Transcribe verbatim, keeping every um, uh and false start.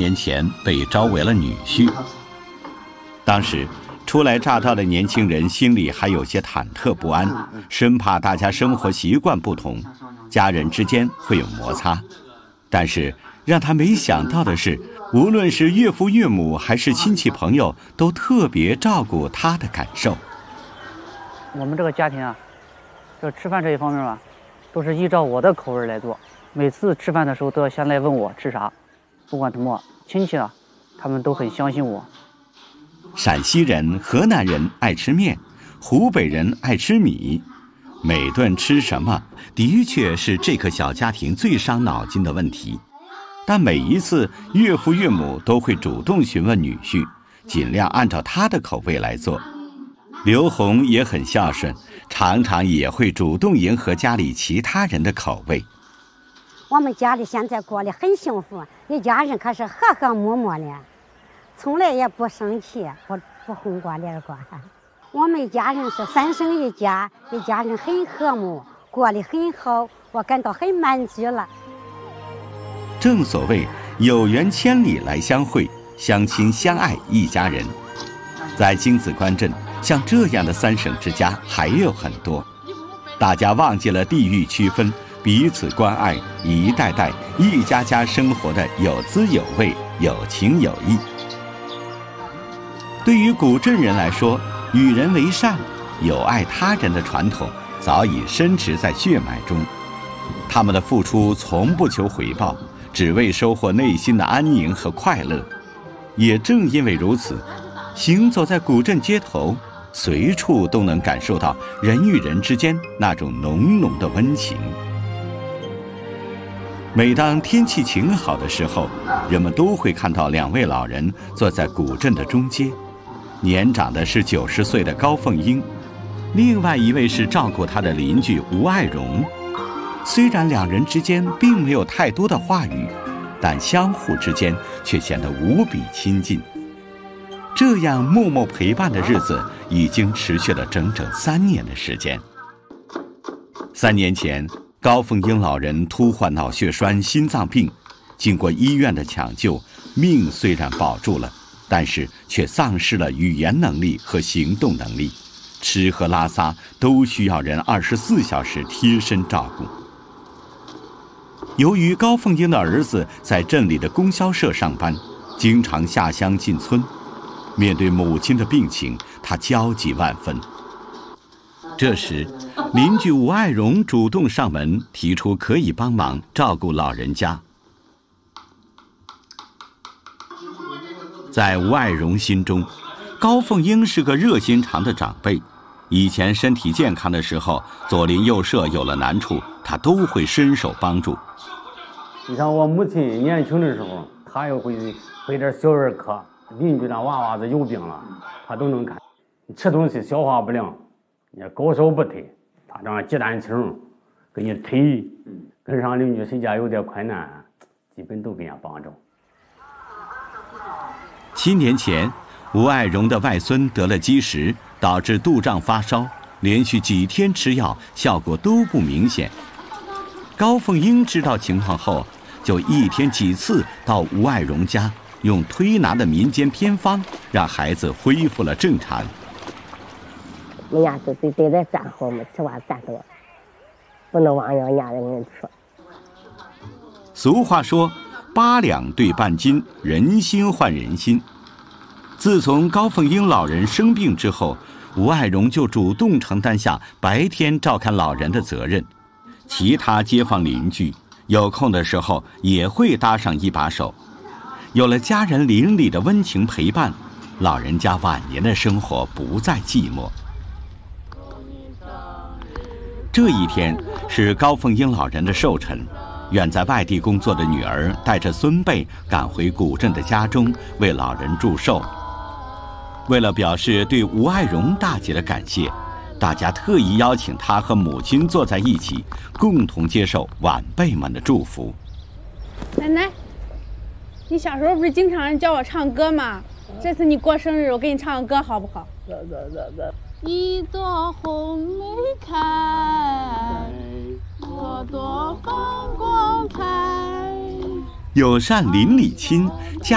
年前被招为了女婿。当时初来乍到的年轻人心里还有些忐忑不安，生怕大家生活习惯不同，家人之间会有摩擦。但是让他没想到的是，无论是岳父岳母还是亲戚朋友，都特别照顾他的感受。 我们这个家庭啊，这吃饭这一方面吧，都是依照我的口味来做。每次吃饭的时候都要先来问我吃啥，不管什么亲戚啊，他们都很相信我。 陕西人、河南人爱吃面，湖北人爱吃米，每顿吃什么的确是这个小家庭最伤脑筋的问题。但每一次岳父岳母都会主动询问女婿，尽量按照他的口味来做。刘红也很孝顺，常常也会主动迎合家里其他人的口味。 我们家里现在过得很幸福，一家人可是和和睦睦的，从来也不生气，不不红瓜脸瓜。我们家人是三生一家，一家人很和睦，过得很好，我感到很满足了。 正所谓有缘千里来相会，相亲相爱一家人。在京子关镇，像这样的三省之家还有很多，大家忘记了地域区分，彼此关爱，一代代一家家生活的有滋有味，有情有义。对于古镇人来说，与人为善、友爱他人的传统早已深植在血脉中，他们的付出从不求回报，只为收获内心的安宁和快乐。也正因为如此，行走在古镇街头，随处都能感受到人与人之间那种浓浓的温情。每当天气晴好的时候，人们都会看到两位老人坐在古镇的中街，年长的是九十岁的高凤英，另外一位是照顾他的邻居吴爱荣。虽然两人之间并没有太多的话语，但相互之间却显得无比亲近。这样默默陪伴的日子已经持续了整整三年的时间。三年前，高凤英老人突患脑血栓、心脏病，经过医院的抢救，命虽然保住了，但是却丧失了语言能力和行动能力，吃喝拉撒都需要人二十四小时贴身照顾。由于高凤英的儿子在镇里的供销社上班，经常下乡进村，面对母亲的病情，他焦急万分。这时，邻居吴爱荣主动上门，提出可以帮忙照顾老人家。在吴爱荣心中，高凤英是个热心肠的长辈。以前身体健康的时候，左邻右舍有了难处，他都会伸手帮助。 你像我母亲年轻的时候，她也会会点小儿科，邻居那娃娃子有病了，她都能看。吃东西消化不良，你高烧不退，她这样鸡蛋清给你推，跟上邻居谁家有点困难，基本都给人家帮着。 七年前，吴爱荣的外孙得了积食，导致肚胀发烧，连续几天吃药，效果都不明显。高凤英知道情况后，就一天几次到吴爱荣家，用推拿的民间偏方，让孩子恢复了正常。 人家就得得得站好嘛，吃完站多，不能忘人家的人吃。 俗话说，八两对半斤，人心换人心。自从高凤英老人生病之后，吴爱荣就主动承担下白天照看老人的责任，其他街坊邻居有空的时候也会搭上一把手。有了家人邻里的温情陪伴，老人家晚年的生活不再寂寞。这一天是高凤英老人的寿辰，远在外地工作的女儿带着孙辈赶回古镇的家中为老人祝寿。为了表示对吴爱荣大姐的感谢，大家特意邀请她和母亲坐在一起，共同接受晚辈们的祝福。 奶奶，你小时候不是经常教我唱歌吗？这次你过生日，我给你唱个歌好不好？ 走走走走。 一朵红梅开，朵朵放光彩。 友善邻里亲，家